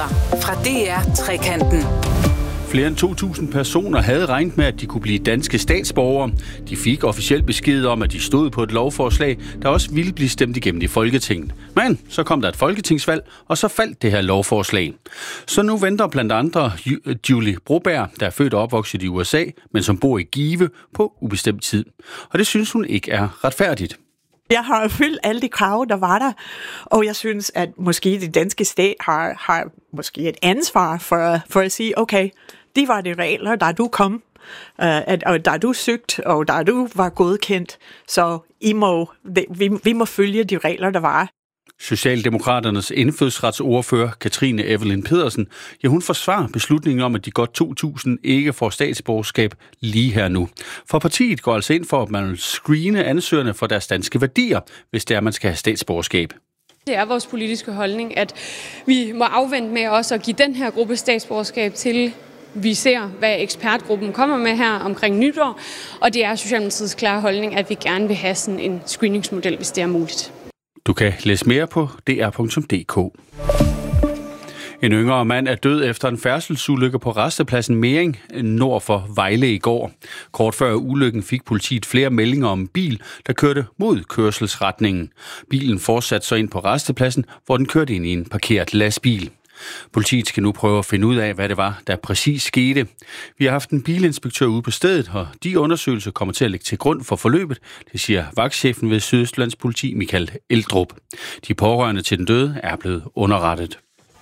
Nyheder fra DR Trekanten. Flere end 2.000 personer havde regnet med, at de kunne blive danske statsborgere. De fik officielt besked om, at de stod på et lovforslag, der også ville blive stemt igennem i Folketinget. Men så kom der et folketingsvalg, og så faldt det her lovforslag. Så nu venter blandt andre Julie Broberg, der er født og opvokset i USA, men som bor i Give på ubestemt tid. Og det synes hun ikke er retfærdigt. Jeg har fyldt alle de krav, der var der, og jeg synes, at måske det danske stat har måske et ansvar for at sige, okay, de var de regler, da du kom, og da du søgte, og da du var godkendt, så vi må følge de regler, der var. Socialdemokraternes indfødsretsordfører, Katrine Evelyn Pedersen, hun forsvarer beslutningen om, at de godt 2.000 ikke får statsborgerskab lige her nu. For partiet går altså ind for, at man vil screene ansøgerne for deres danske værdier, hvis det er, man skal have statsborgerskab. Det er vores politiske holdning, at vi må afvente med også at give den her gruppe statsborgerskab til vi ser, hvad ekspertgruppen kommer med her omkring nytår, og det er Socialdemokratiets klare holdning, at vi gerne vil have sådan en screeningsmodel, hvis det er muligt. Du kan læse mere på dr.dk. En yngre mand er død efter en færdselsulykke på rastepladsen Mering nord for Vejle i går. Kort før ulykken fik politiet flere meldinger om en bil, der kørte mod kørselsretningen. Bilen fortsatte så ind på rastepladsen, hvor den kørte ind i en parkeret lastbil. Politiet skal nu prøve at finde ud af, hvad det var, der præcis skete. Vi har haft en bilinspektør ude på stedet, og de undersøgelser kommer til at ligge til grund for forløbet, det siger vagtchefen ved Sydøstlands Politi, Michael Eldrup. De pårørende til den døde er blevet underrettet.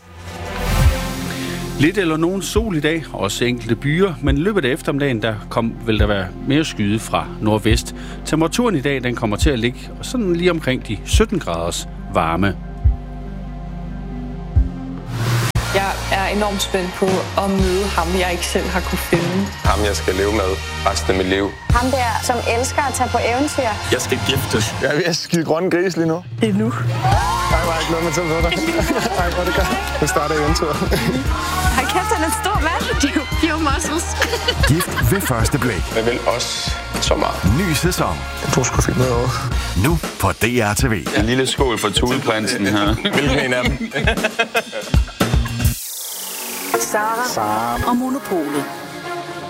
Lidt eller nogen sol i dag, også enkelte byer, men i løbet af eftermiddagen vil der være mere skyde fra nordvest. Temperaturen i dag den kommer til at ligge sådan lige omkring de 17 graders varme. Jeg er enormt spændt på at møde ham, jeg ikke selv har kunne finde. Ham, jeg skal leve med resten af mit liv. Ham der, som elsker at tage på eventyr. Jeg skal giftes. Jeg er ved at skide grønne gris lige nu. Endnu. Ej, hvor er jeg glæder mig til at møde dig. Ej, hvor er det godt. Nu starter eventyret. Ej, kæft, han er stor mand. Jo muscles. Gift ved første blik. Jeg vil også så meget. Ny sæson. Du er sgu fint med over. Nu på DR TV. En lille skål for Thuleprinsen her. Hvilken en af dem? Sara og Monopolet.